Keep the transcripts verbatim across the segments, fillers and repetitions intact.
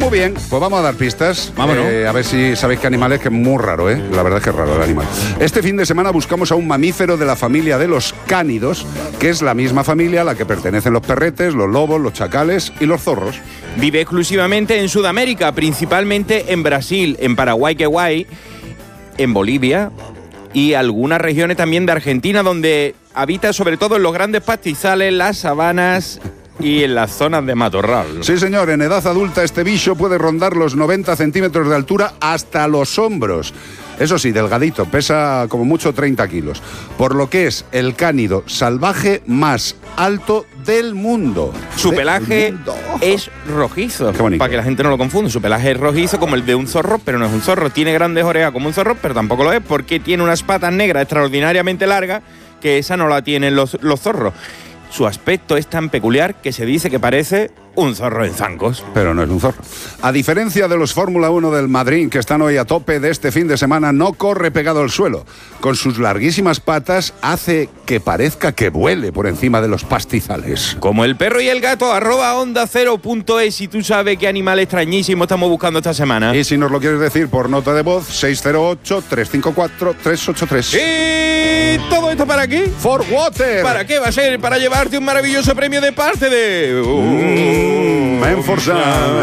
muy bien, pues vamos a dar pistas. Vámonos. Eh, a ver si sabéis qué animal es, que es muy raro, ¿eh? La verdad es que es raro el animal. Este fin de semana buscamos a un mamífero de la familia de los cánidos, que es la misma familia a la que pertenecen los perretes, los lobos, los chacales y los zorros. Vive exclusivamente en Sudamérica, principalmente en Brasil, en Paraguay, que guay, en Bolivia y algunas regiones también de Argentina, donde habita sobre todo en los grandes pastizales, las sabanas y en las zonas de matorral. Sí, señor, en edad adulta este bicho puede rondar los noventa centímetros de altura hasta los hombros. Eso sí, delgadito, pesa como mucho treinta kilos, por lo que es el cánido salvaje más alto del mundo. Su De pelaje mundo. es rojizo, Qué bonito. para que la gente no lo confunda. Su pelaje es rojizo como el de un zorro, pero no es un zorro. Tiene grandes orejas como un zorro, pero tampoco lo es, porque tiene unas patas negras extraordinariamente largas, que esa no la tienen los, los zorros. Su aspecto es tan peculiar que se dice que parece un zorro en zancos. Pero no es un zorro. A diferencia de los Fórmula uno del Madrid, que están hoy a tope de este fin de semana, no corre pegado al suelo. Con sus larguísimas patas hace que parezca que vuele por encima de los pastizales. Como el perro y el gato, arroba onda cero punto es, si tú sabes qué animal extrañísimo estamos buscando esta semana. Y si nos lo quieres decir por nota de voz, seis cero ocho, tres cinco cuatro, tres ocho tres. ¿Y todo esto para qué? For Water. ¿Para qué va a ser? Para llevarte un maravilloso premio de parte de... Mm, Menforsan.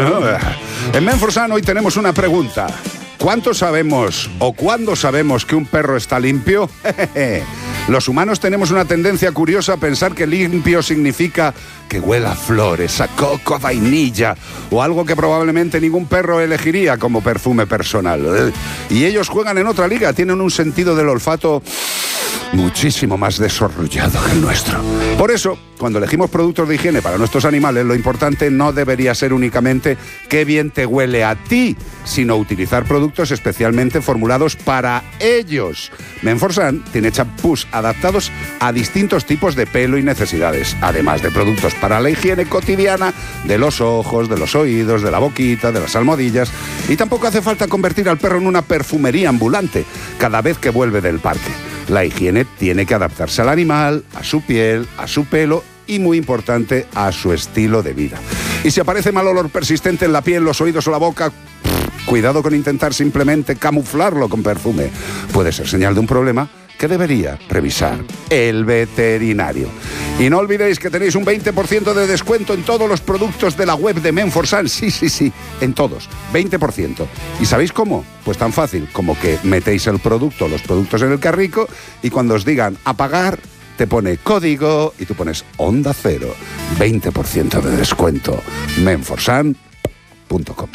En Menforsan hoy tenemos una pregunta. ¿Cuánto sabemos o cuándo sabemos que un perro está limpio? Los humanos tenemos una tendencia curiosa a pensar que limpio significa que huela a flores, a coco, a vainilla o algo que probablemente ningún perro elegiría como perfume personal. Y ellos juegan en otra liga, tienen un sentido del olfato muchísimo más desarrollado que el nuestro. Por eso, cuando elegimos productos de higiene para nuestros animales, lo importante no debería ser únicamente qué bien te huele a ti, sino utilizar productos especialmente formulados para ellos. Menforsan tiene champús adaptados a distintos tipos de pelo y necesidades, además de productos para la higiene cotidiana de los ojos, de los oídos, de la boquita, de las almohadillas. Y tampoco hace falta convertir al perro en una perfumería ambulante cada vez que vuelve del parque. La higiene tiene que adaptarse al animal, a su piel, a su pelo y, muy importante, a su estilo de vida. Y si aparece mal olor persistente en la piel, los oídos o la boca, cuidado con intentar simplemente camuflarlo con perfume. Puede ser señal de un problema que debería revisar el veterinario. Y no olvidéis que tenéis un veinte por ciento de descuento en todos los productos de la web de Menforsan. Sí, sí, sí, en todos. veinte por ciento. ¿Y sabéis cómo? Pues tan fácil como que metéis el producto, los productos en el carrico, y cuando os digan a pagar, te pone código y tú pones Onda Cero. veinte por ciento de descuento. Menforsan punto com.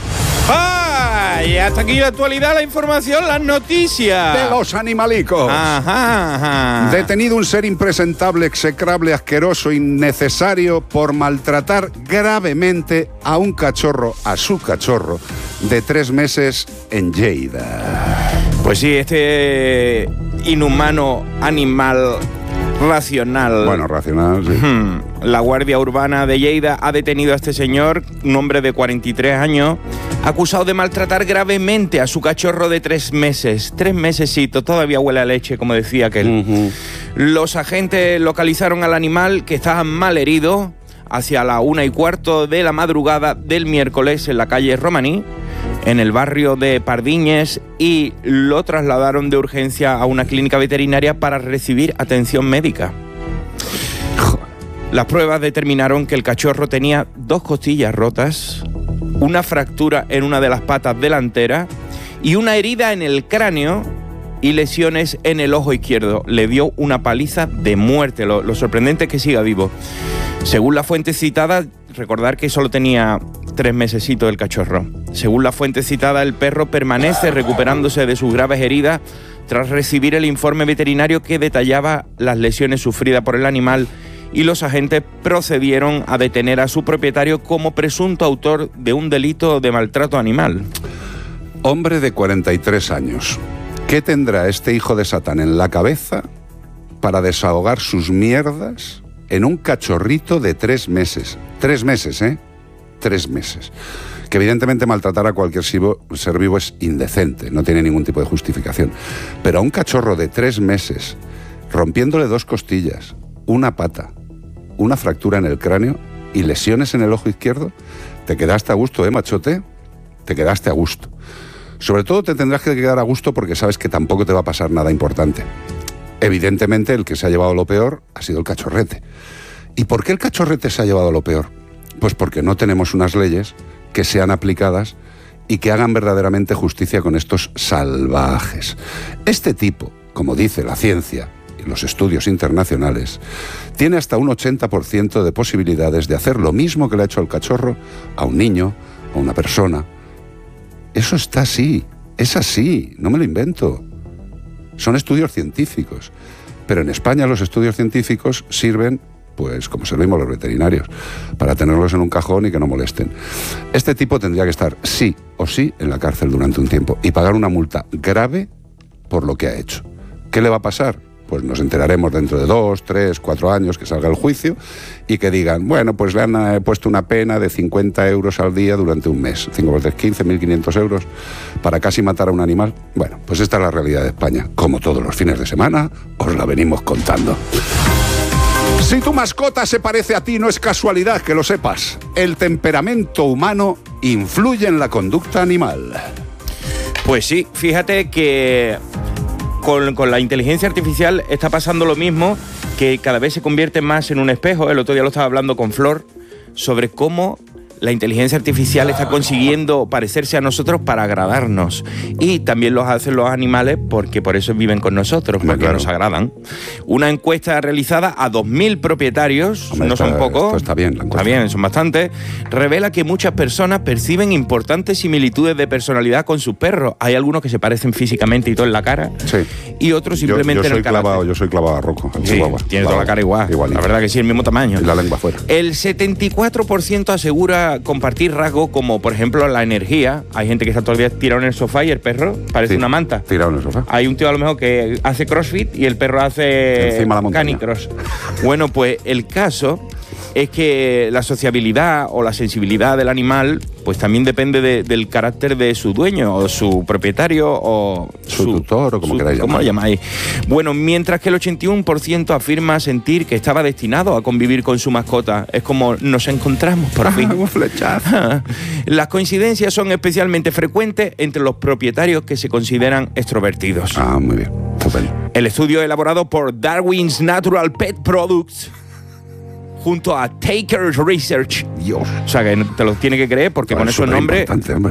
¡Ah! Y hasta aquí la actualidad, la información, las noticias. De los animalicos. Ajá, ajá. Detenido un ser impresentable, execrable, asqueroso, innecesario por maltratar gravemente a un cachorro, a su cachorro, de tres meses en Lleida. Pues sí, este inhumano animal racional. Bueno, racional, sí. Hmm. La Guardia Urbana de Lleida ha detenido a este señor, un hombre de cuarenta y tres años, acusado de maltratar gravemente a su cachorro de tres meses. Tres mesecitos, todavía huele a leche, como decía aquel. Uh-huh. Los agentes localizaron al animal, que estaba mal herido, hacia la una y cuarto de la madrugada del miércoles en la calle Romaní, en el barrio de Pardiñes, y lo trasladaron de urgencia a una clínica veterinaria para recibir atención médica. Las pruebas determinaron que el cachorro tenía dos costillas rotas, una fractura en una de las patas delanteras y una herida en el cráneo y lesiones en el ojo izquierdo. Le dio una paliza de muerte. Lo, lo sorprendente es que siga vivo. Según la fuente citada, recordar que solo tenía tres mesecitos el cachorro. Según la fuente citada, el perro permanece recuperándose de sus graves heridas tras recibir el informe veterinario que detallaba las lesiones sufridas por el animal, y los agentes procedieron a detener a su propietario como presunto autor de un delito de maltrato animal. Hombre de cuarenta y tres años. ¿Qué tendrá este hijo de Satán en la cabeza para desahogar sus mierdas en un cachorrito de tres meses? Tres meses, ¿eh? Tres meses. Que evidentemente maltratar a cualquier ser vivo es indecente, no tiene ningún tipo de justificación. Pero a un cachorro de tres meses, rompiéndole dos costillas, una pata, una fractura en el cráneo y lesiones en el ojo izquierdo, te quedaste a gusto, ¿eh, machote? Te quedaste a gusto. Sobre todo te tendrás que quedar a gusto porque sabes que tampoco te va a pasar nada importante. Evidentemente, el que se ha llevado lo peor ha sido el cachorrete. ¿Y por qué el cachorrete se ha llevado lo peor? Pues porque no tenemos unas leyes que sean aplicadas y que hagan verdaderamente justicia con estos salvajes. Este tipo, como dice la ciencia y los estudios internacionales, tiene hasta un ochenta por ciento de posibilidades de hacer lo mismo que le ha hecho al cachorro a un niño, a una persona. Eso está así, es así, no me lo invento. Son estudios científicos. Pero en España los estudios científicos sirven, pues como servimos los veterinarios, para tenerlos en un cajón y que no molesten. Este tipo tendría que estar sí o sí en la cárcel durante un tiempo y pagar una multa grave por lo que ha hecho. ¿Qué le va a pasar? Pues nos enteraremos dentro de dos, tres, cuatro años que salga el juicio y que digan, bueno, pues le han eh, puesto una pena de cincuenta euros al día durante un mes. cinco por tres, quince, mil quinientos euros para casi matar a un animal. Bueno, pues esta es la realidad de España. Como todos los fines de semana, os la venimos contando. Si tu mascota se parece a ti, no es casualidad que lo sepas. El temperamento humano influye en la conducta animal. Pues sí, fíjate que con, con la inteligencia artificial está pasando lo mismo, que cada vez se convierte más en un espejo. El otro día lo estaba hablando con Flor sobre cómo la inteligencia artificial está consiguiendo parecerse a nosotros para agradarnos. Y también los hacen los animales porque por eso viven con nosotros, porque claro, nos agradan. Una encuesta realizada a dos mil propietarios, Hombre, no está, son pocos, esto está bien, la está bien, son bastantes, revela que muchas personas perciben importantes similitudes de personalidad con sus perros. Hay algunos que se parecen físicamente y todo en la cara, sí, y otros simplemente yo, yo en el carácter. Clavado, yo soy clavado a Rocco, sí, Chihuahua. Tiene toda la cara igual, igualito. La verdad que sí, el mismo tamaño. Y la lengua fuera. El setenta y cuatro por ciento asegura compartir rasgos como, por ejemplo, la energía. Hay gente que está todo el día tirado en el sofá y el perro parece sí, una manta. Tirado en el sofá. Hay un tío a lo mejor que hace crossfit y el perro hace encima la montaña. Canicross. Bueno, pues el caso es que la sociabilidad o la sensibilidad del animal pues también depende de, del carácter de su dueño o su propietario o su, su tutor o como su, queráis ¿cómo llamar. lo llamáis? Bueno, mientras que el ochenta y uno por ciento afirma sentir que estaba destinado a convivir con su mascota. Es como nos encontramos por fin. Un flechazo. Las coincidencias son especialmente frecuentes entre los propietarios que se consideran extrovertidos. Ah, muy bien. Estupendo. El estudio elaborado por Darwin's Natural Pet Products junto a Takers Research, Dios. O sea que te lo tiene que creer porque Bueno, con esos nombres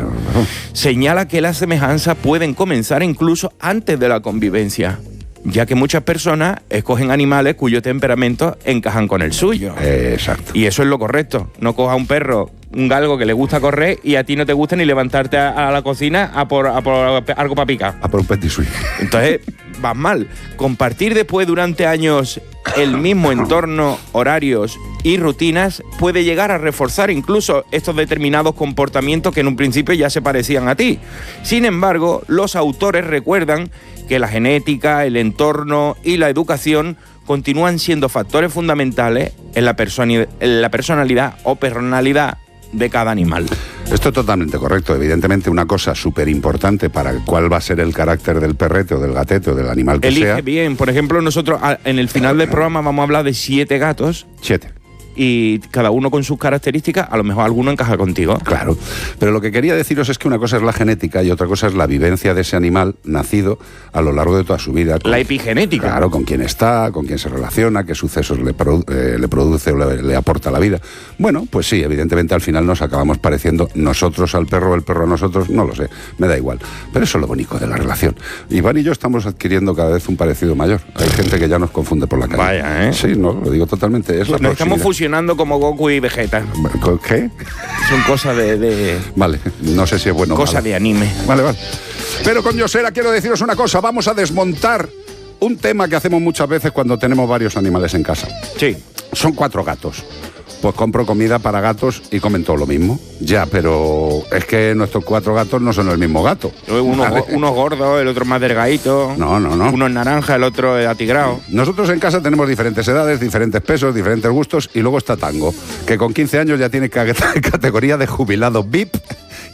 señala que las semejanzas pueden comenzar incluso antes de la convivencia, ya que muchas personas escogen animales cuyo temperamento encajan con el suyo. Eh, exacto. Y eso es lo correcto. No coja un perro, un galgo que le gusta correr y a ti no te gusta ni levantarte a, a la cocina a por, a por algo para picar. A por un petit suisse. Entonces, vas mal. Compartir después durante años el mismo entorno, horarios y rutinas puede llegar a reforzar incluso estos determinados comportamientos que en un principio ya se parecían a ti. Sin embargo, los autores recuerdan que la genética, el entorno y la educación continúan siendo factores fundamentales en la, personi- en la personalidad o personalidad de cada animal. Esto es totalmente correcto. Evidentemente, una cosa súper importante para cuál va a ser el carácter del perrete o del gatete o del animal que Elige sea. bien. Por ejemplo, nosotros en el final del programa vamos a hablar de siete gatos. Siete. Y cada uno con sus características, a lo mejor alguno encaja contigo. Claro, pero lo que quería deciros es que una cosa es la genética y otra cosa es la vivencia de ese animal nacido a lo largo de toda su vida. Con, la epigenética. Claro, con quién está, con quién se relaciona, qué sucesos le, produ eh, le produce o le, le aporta la vida. Bueno, pues sí, evidentemente al final nos acabamos pareciendo nosotros al perro o el perro a nosotros, no lo sé, me da igual. Pero eso es lo bonito de la relación. Iván y yo estamos adquiriendo cada vez un parecido mayor. Hay gente que ya nos confunde por la calle. Vaya, ¿eh? Sí, no, lo digo totalmente. Es la nos estamos fusionando como Goku y Vegeta. ¿Qué? Son cosas de, de... Vale, no sé si es bueno o Cosa malo. de anime. Vale, vale. Pero con Yosera quiero deciros una cosa. Vamos a desmontar un tema que hacemos muchas veces cuando tenemos varios animales en casa. Sí. Son cuatro gatos. Pues compro comida para gatos y comen todo lo mismo. Ya, pero es que nuestros cuatro gatos no son el mismo gato. Uno, Vale. uno gordo, el otro más delgadito. No, no, no. Uno es naranja, el otro es atigrado. Nosotros en casa tenemos diferentes edades, diferentes pesos, diferentes gustos y luego está Tango, que con quince años ya tiene categoría de jubilado V I P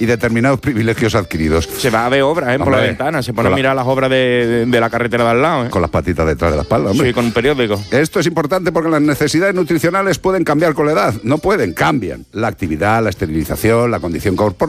y determinados privilegios adquiridos. Se va a ver obras, ¿eh? Por Hombre, la ventana, se pone a la... mirar las obras de, de, de la carretera de al lado, ¿eh? Con las patitas detrás de la espalda, hombre. Sí, con un periódico. Esto es importante porque las necesidades nutricionales pueden cambiar con la edad. No pueden, cambian. La actividad, la esterilización, la condición corporal